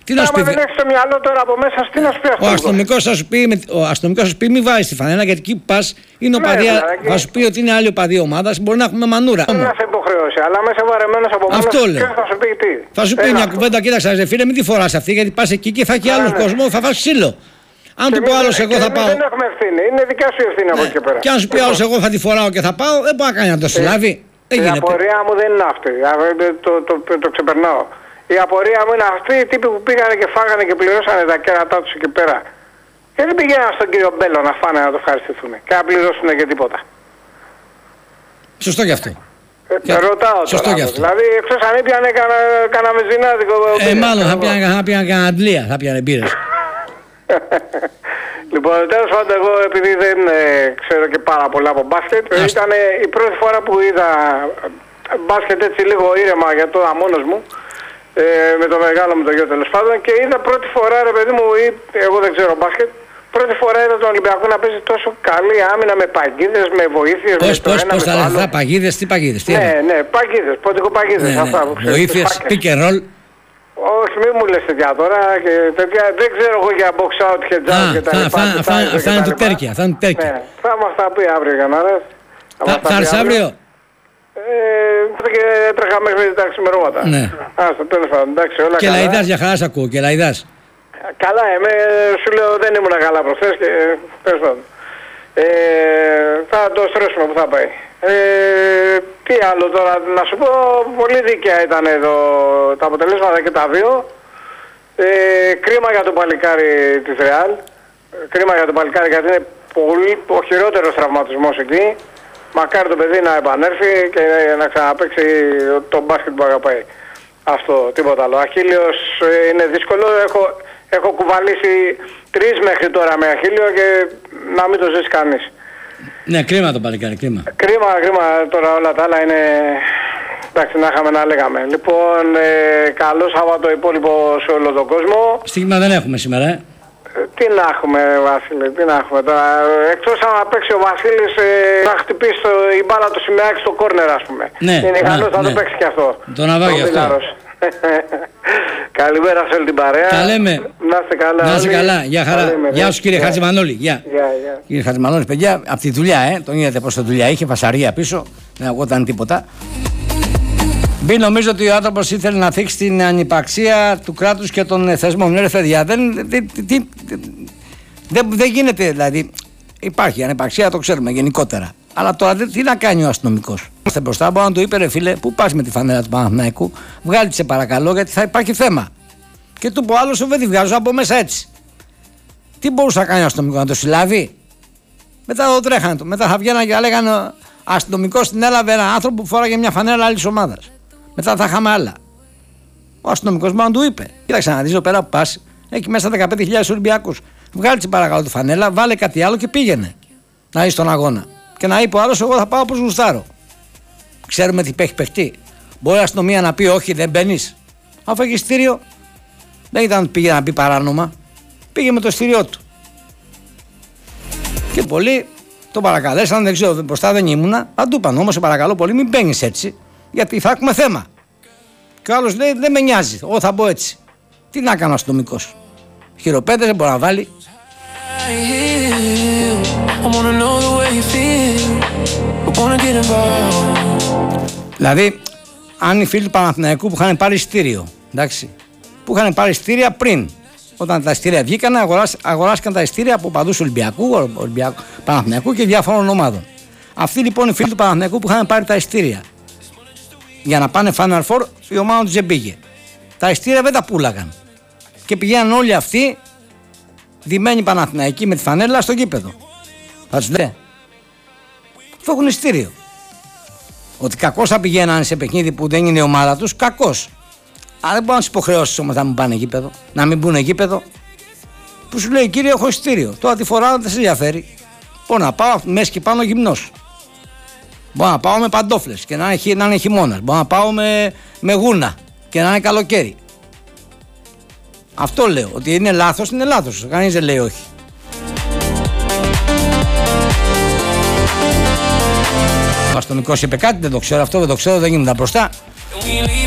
Τι να σου πει. δεν έχει το μυαλό τώρα από μέσα, τι να σου πει αυτό. Ο αστυνομικός θα σου πει μη βάζει τη φανέλα, γιατί εκεί που πας είναι θα σου πει ότι είναι άλλη οπαδή ομάδα, μπορεί να έχουμε μανούρα. Δεν θα σε υποχρεώσει, αλλά μέσα βαρεμένος από μέσα. Αυτό λέω. Θα σου πει τι. Θα σου πει μια κουβέντα, κοίταξε, φίλε, μην τη φοράς αυτή, γιατί πας εκεί και θα έχει άλλο κόσμο, θα φας ξύλο. Αν του πω άλλος εγώ θα πάω. Δεν έχουμε ευθύνη, είναι δικιά σου ευθύνη από εκεί και πέρα. Και αν σου πει άλλος εγώ θα τη φοράω και θα πάω, δεν μπορεί να κάνει να το συλλάβει. Η απορία μου δεν είναι αυτή. Το ξεπερνάω. Η απορία μου είναι αυτοί οι τύποι που πήγανε και φάγανε και πληρώσανε τα κέρατά τους εκεί πέρα. Και δεν πήγαιναν στον κύριο Μπέλο να φάνε να το ευχαριστηθούν και να πληρώσουν και τίποτα. Σωστό γι' αυτό. Ρωτάω τώρα. Δηλαδή, εκτός αν έπιανε κανένα μεζινάδικο. Μάλλον θα πιάνε κανένα αντλία, θα πιάνε μπύρες. Λοιπόν, τέλος πάντων, εγώ επειδή δεν ξέρω και πάρα πολλά από μπάσκετ, ήταν η πρώτη φορά που είδα μπάσκετ έτσι λίγο ήρεμα για τώρα μόνος μου, με το μεγάλο μου το γιο τέλος πάντων, και είδα πρώτη φορά, ρε παιδί μου, εγώ δεν ξέρω μπάσκετ, πρώτη φορά είδα τον Ολυμπιακό να παίζει τόσο καλή άμυνα με παγίδες, με βοήθειες. Πώς τα λεφτά, παγίδες, τι παγίδες, τι ναι, παγίδες, ποντικοπαγίδες, αυτά που ξέρεις. Βοήθειες, pick and roll. Όχι, μην μου λες τέτοια τώρα και τέτοια, δεν ξέρω εγώ για box out και jump και τα λοιπά. Αυτά είναι του τέρκια, θα μας τα πει αύριο για να ρες. Θα έρθεις αύριο. Και έτρεχα μέχρι τα ξημερώματα. Ναι. Στο τέλος πάντων, εντάξει, όλα καλά. Και Λαϊδάς, για χαρά σ' ακούω, και Λαϊδάς. Καλά, σου λέω δεν ήμουν καλά προχθές και τέλος πάντων. Θα το στρώσουμε που θα πάει. Τι άλλο τώρα, να σου πω, πολύ δίκαια ήταν εδώ τα αποτελέσματα και τα δύο. Κρίμα για τον παλικάρι της Ρεάλ. Κρίμα για τον παλικάρι γιατί είναι πολύ ο χειρότερος τραυματισμός εκεί. Μακάρι το παιδί να επανέλθει και να ξαναπαίξει τον μπάσκετ που αγαπάει. Αυτό, τίποτα άλλο. Αχίλιος είναι δύσκολο. Έχω κουβαλήσει 3 μέχρι τώρα με αχίλιο και να μην το ζήσει κανείς. Ναι, κρίμα το παλικάρι, κρίμα. Κρίμα, τώρα όλα τα άλλα είναι... Εντάξει, να είχαμε να λέγαμε. Λοιπόν, καλό Σάββατο υπόλοιπο σε όλο τον κόσμο. Στοίχημα δεν έχουμε σήμερα, Τι να έχουμε, Βασίλη, τι να έχουμε τώρα. Εκτός αν παίξει ο Βασίλης να χτυπήσει η μπάλα του Σιμεάκη στο κόρνερ, ας πούμε. Ναι, είναι ικανός να το παίξει και αυτό. Το να βάλει αυτό. Καλημέρα σε όλη την παρέα. Τα λέμε. Να είστε καλά. Να είστε καλά. Γεια χαρά. Γεια σου κύριε Χατζημανόλη. Γεια. Κύριε Χατζημανόλη, παιδιά, από τη δουλειά, τον είδατε πως τη δουλειά είχε, φασαρία πίσω. Δεν ακούγονταν τίποτα. Μπει, νομίζω ότι ο άνθρωπος ήθελε να θίξει την ανυπαρξία του κράτους και των θεσμών. Ναι, ρε παιδιά, δεν γίνεται δηλαδή. Υπάρχει ανυπαρξία, το ξέρουμε γενικότερα. Αλλά τώρα τι να κάνει ο αστυνομικός. Είμαστε μπροστά, μπορεί να του είπε ρε φίλε, πού πας με τη φανέλα του Παναθηναϊκού, βγάλει σε παρακαλώ γιατί θα υπάρχει θέμα. Και του πω άλλο σου δεν τη βγάζω από μέσα έτσι. Τι μπορούσε να κάνει ο αστυνομικός, να το συλλάβει. Μετά το τρέχανε του. Μετά θα βγαίνανε και λέγανε ο αστυνομικός την έλαβε ένα άνθρωπο που φόραγε μια φανέλα άλλης ομάδας. Μετά θα είχαμε άλλα. Ο αστυνομικός μόνο του είπε: κοίταξε να δεις εδώ πέρα που πας, έχει μέσα 15.000 Ολυμπιακούς. Βγάλει σε παρακαλώ τη φανέλα, βάλε κάτι άλλο και πήγαινε να δεις τον αγώνα. Και να είπε ο άλλος: εγώ θα πάω όπως γουστάρω. Ξέρουμε τι έχει παιχτεί. Μπορεί η αστυνομία να πει: όχι, δεν μπαίνεις. Αφού έχει ειστήριο, δεν ήταν πήγε να πει παράνομα. Πήγε με το ειστήριό του. Και πολλοί τον παρακαλέσαν, δεν ξέρω, μπροστά δεν ήμουνα. Αν του είπαν όμως: σε παρακαλώ πολύ, μην μπαίνεις έτσι, γιατί θα έχουμε θέμα. Και ο άλλος λέει: δεν με νοιάζει, εγώ θα μπω έτσι. Τι να κάνω αστυνομικός. Χειροπέδες δεν μπορεί να βάλει. Δηλαδή, αν οι φίλοι του Παναθηναϊκού που είχαν πάρει ειστήριο, εντάξει, που είχαν πάρει ειστήρια πριν, όταν τα ειστήρια βγήκαν, αγοράστηκαν τα ειστήρια από παντού Ολυμπιακού, Παναθηναϊκού και διάφορων ομάδων. Αυτοί λοιπόν οι φίλοι του Παναθηναϊκού που είχαν πάρει τα ειστήρια για να πάνε Final Four, η ομάδα τους δεν πήγε. Τα ειστήρια δεν τα πούλαγαν. Και πηγαίναν όλοι αυτοί, ντυμένοι Παναθηναϊκοί με τη φανέλα στο γήπεδο. Θα τους λέει. Αυτό έχουν ειστήριο. Ότι κακώς θα πηγαίνανε σε παιχνίδι που δεν είναι η ομάδα τους, κακώς. Αλλά δεν μπορεί να τους υποχρεώσεις όμως να μην πάνε γήπεδο, να μην μπουν γήπεδο. Που σου λέει: κύριε, έχω ειστήριο. Τώρα τη φορά δεν σε ενδιαφέρει. Μπορώ να πάω μέσα και πάνω γυμνός. Μπορώ να πάω με παντόφλες και να είναι χειμώνας. Μπορώ να πάω με γούνα και να είναι καλοκαίρι. Αυτό λέω. Ότι είναι λάθος, είναι λάθος. Κανείς δεν λέει όχι. Ο αστυνομικός είπε κάτι, δεν το ξέρω, αυτό δεν το ξέρω, δεν ήμουν μπροστά.